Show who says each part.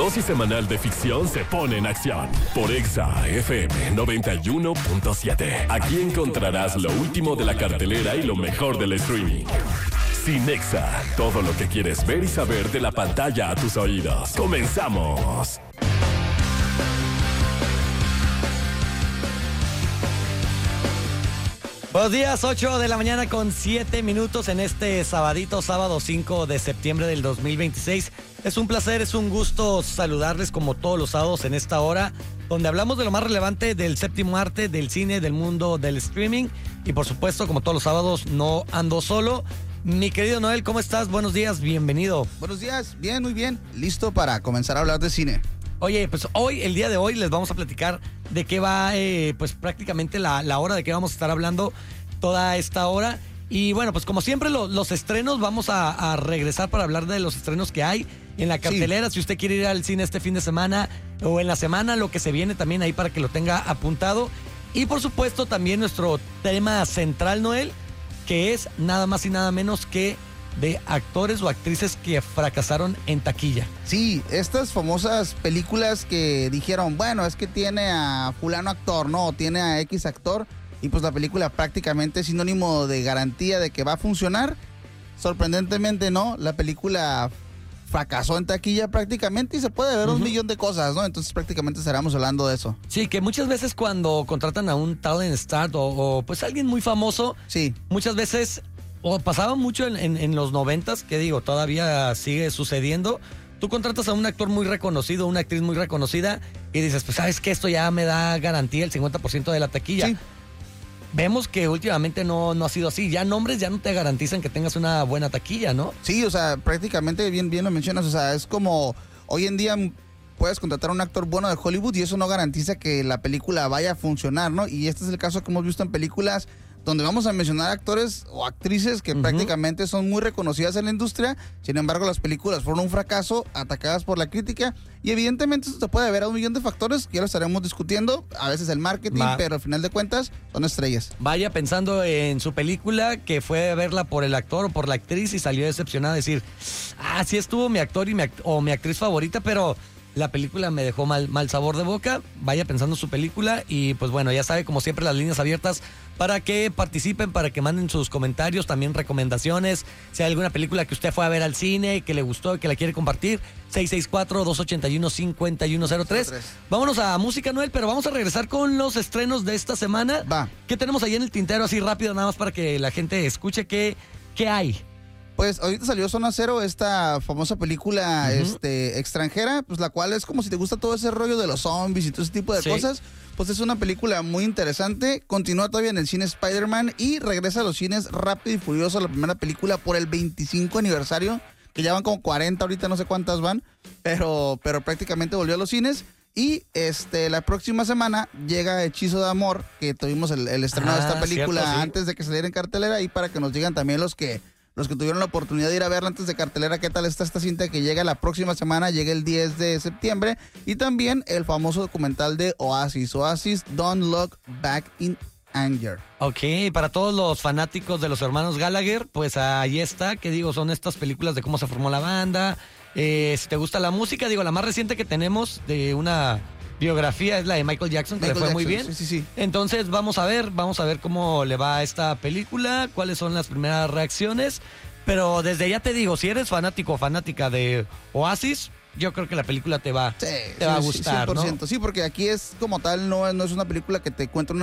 Speaker 1: dosis semanal de ficción se pone en acción. Por Exa FM 91.7. Aquí encontrarás lo último de la cartelera y lo mejor del streaming. Sin Exa, todo lo que quieres ver y saber de la pantalla a tus oídos. ¡Comenzamos!
Speaker 2: Buenos días, 8 de la mañana con 7 minutos en este sábado 5 de septiembre del 2026. Es un placer, es un gusto saludarles como todos los sábados en esta hora, donde hablamos de lo más relevante del séptimo arte, del cine, del mundo del streaming. Y por supuesto, como todos los sábados, no ando solo. Mi querido Noel, ¿cómo estás? Buenos días, bienvenido.
Speaker 3: Buenos días, bien, muy bien. Listo para comenzar a hablar de cine.
Speaker 2: Oye, pues el día de hoy les vamos a platicar de qué va, pues prácticamente la hora de qué vamos a estar hablando toda esta hora. Y bueno, pues como siempre los estrenos, vamos a regresar para hablar de los estrenos que hay en la cartelera. Sí. Si usted quiere ir al cine este fin de semana o en la semana, lo que se viene también ahí para que lo tenga apuntado. Y por supuesto también nuestro tema central, Noel, que es nada más y nada menos que de actores o actrices que fracasaron en taquilla.
Speaker 3: Sí, estas famosas películas que dijeron, bueno, es que tiene a fulano actor, ¿no? O tiene a X actor, y pues la película prácticamente es sinónimo de garantía de que va a funcionar. Sorprendentemente, ¿no? La película fracasó en taquilla prácticamente y se puede ver un millón de cosas, ¿no? Entonces prácticamente estaremos hablando de eso.
Speaker 2: Sí, que muchas veces cuando contratan a un talent star o pues alguien muy famoso,
Speaker 3: sí,
Speaker 2: muchas veces... O pasaba mucho en los 90s, que digo, todavía sigue sucediendo. Tú contratas a un actor muy reconocido, una actriz muy reconocida, y dices, pues sabes que esto ya me da garantía el 50% de la taquilla. Sí. Vemos que últimamente no ha sido así. Ya nombres ya no te garantizan que tengas una buena taquilla, ¿no?
Speaker 3: Sí, o sea, prácticamente bien lo mencionas. O sea, es como hoy en día puedes contratar a un actor bueno de Hollywood y eso no garantiza que la película vaya a funcionar, ¿no? Y este es el caso que hemos visto en películas donde vamos a mencionar actores o actrices que prácticamente son muy reconocidas en la industria. Sin embargo, las películas fueron un fracaso, atacadas por la crítica, y evidentemente esto se puede ver a un millón de factores que ya lo estaremos discutiendo, a veces el marketing, pero al final de cuentas son estrellas.
Speaker 2: Vaya pensando en su película, que fue a verla por el actor o por la actriz y salió decepcionada a decir, sí estuvo mi actor y mi actriz favorita, pero la película me dejó mal sabor de boca. Vaya pensando su película y pues bueno, ya sabe, como siempre, las líneas abiertas para que participen, para que manden sus comentarios, también recomendaciones. Si hay alguna película que usted fue a ver al cine, que le gustó, que la quiere compartir, 664-281-5103. Vámonos a música, Noel, pero vamos a regresar con los estrenos de esta semana.
Speaker 3: Va.
Speaker 2: ¿Qué tenemos ahí en el tintero? Así rápido, nada más para que la gente escuche qué hay.
Speaker 3: Pues ahorita salió Zona Cero, esta famosa película extranjera, pues la cual es como si te gusta todo ese rollo de los zombies y todo ese tipo de cosas. Pues es una película muy interesante. Continúa todavía en el cine Spider-Man y regresa a los cines Rápido y Furioso, la primera película, por el 25 aniversario, que ya van como 40, ahorita no sé cuántas van, pero prácticamente volvió a los cines. Y la próxima semana llega Hechizo de Amor, que tuvimos el estreno de esta película, cierto, sí, antes de que saliera en cartelera, y para que nos digan también los que tuvieron la oportunidad de ir a verla antes de cartelera, qué tal está esta cinta que llega la próxima semana, llega el 10 de septiembre, y también el famoso documental de Oasis, Don't Look Back in Anger.
Speaker 2: Ok, para todos los fanáticos de los hermanos Gallagher, pues ahí está, que digo, son estas películas de cómo se formó la banda. Si te gusta la música, digo, la más reciente que tenemos de una biografía es la de Michael Jackson, que le fue muy bien.
Speaker 3: Sí.
Speaker 2: Entonces vamos a ver cómo le va a esta película, cuáles son las primeras reacciones. Pero desde ya te digo, si eres fanático o fanática de Oasis, yo creo que la película te va a gustar,
Speaker 3: 100%,
Speaker 2: ¿no?
Speaker 3: Sí, porque aquí es como tal, no es una película que te cuenta